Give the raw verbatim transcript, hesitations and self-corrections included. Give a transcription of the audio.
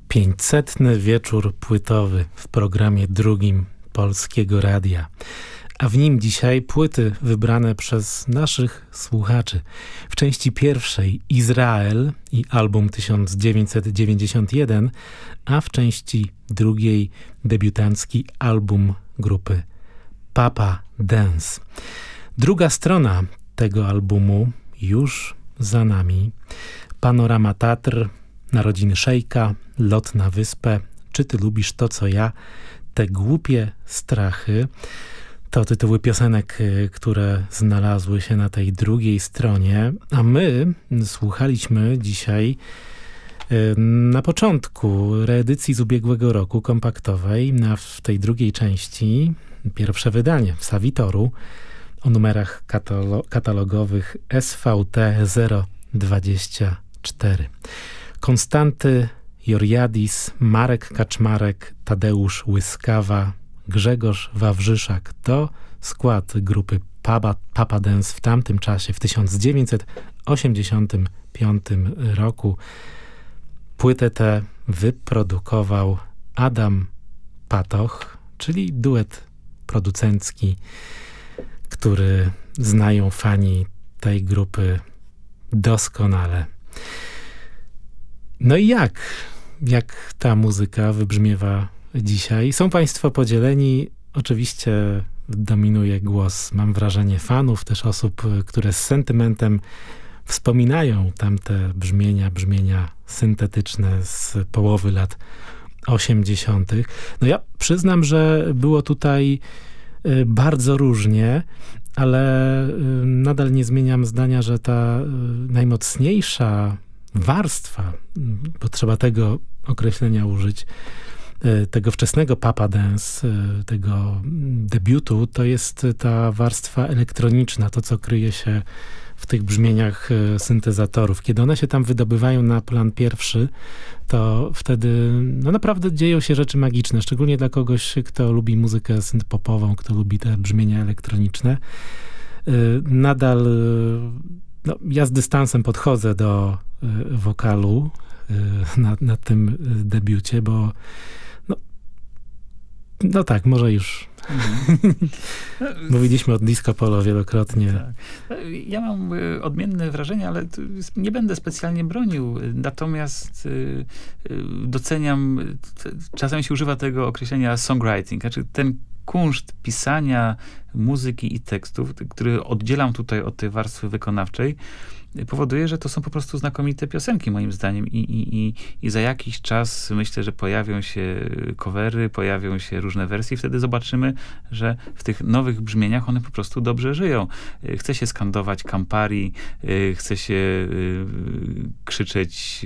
Pięćsetny wieczór płytowy w programie drugim Polskiego Radia. A w nim dzisiaj płyty wybrane przez naszych słuchaczy. W części pierwszej Izrael i album tysiąc dziewięćset dziewięćdziesiąt jeden, a w części drugiej debiutancki album grupy Papa Dance. Druga strona tego albumu już za nami. Panorama Tatr, Narodziny Szejka, Lot na wyspę, Czy ty lubisz to, co ja, Te głupie strachy. To tytuły piosenek, które znalazły się na tej drugiej stronie, a my słuchaliśmy dzisiaj na początku reedycji z ubiegłego roku kompaktowej, na w tej drugiej części, pierwsze wydanie w Savitoru o numerach katalo- katalogowych S V T zero dwadzieścia cztery. Konstanty Joriadis, Marek Kaczmarek, Tadeusz Łyskawa, Grzegorz Wawrzyszak to skład grupy Papa, Papa Dance w tamtym czasie, w tysiąc dziewięćset osiemdziesiątym piątym roku. Płytę tę wyprodukował Adam Patoch, czyli duet producencki, który znają fani tej grupy doskonale. No i jak? Jak ta muzyka wybrzmiewa dzisiaj? Są państwo podzieleni. Oczywiście dominuje głos, mam wrażenie, fanów, też osób, które z sentymentem wspominają tamte brzmienia, brzmienia syntetyczne z połowy lat osiemdziesiątych. No ja przyznam, że było tutaj bardzo różnie, ale nadal nie zmieniam zdania, że ta najmocniejsza warstwa, bo trzeba tego określenia użyć, tego wczesnego Papa Dance, tego debiutu, to jest ta warstwa elektroniczna, to co kryje się w tych brzmieniach syntezatorów. Kiedy one się tam wydobywają na plan pierwszy, to wtedy no naprawdę dzieją się rzeczy magiczne, szczególnie dla kogoś, kto lubi muzykę synth-popową, kto lubi te brzmienia elektroniczne. Nadal no, ja z dystansem podchodzę do wokalu na, na tym debiucie, bo no, no tak, może już mówiliśmy o disco polo wielokrotnie. Tak. Ja mam odmienne wrażenie, ale nie będę specjalnie bronił. Natomiast doceniam, czasem się używa tego określenia songwriting, znaczy ten kunszt pisania muzyki i tekstów, który oddzielam tutaj od tej warstwy wykonawczej, powoduje, że to są po prostu znakomite piosenki, moim zdaniem. I, i, i, i za jakiś czas myślę, że pojawią się covery, pojawią się różne wersje i wtedy zobaczymy, że w tych nowych brzmieniach one po prostu dobrze żyją. Chce się skandować Campari, chce się krzyczeć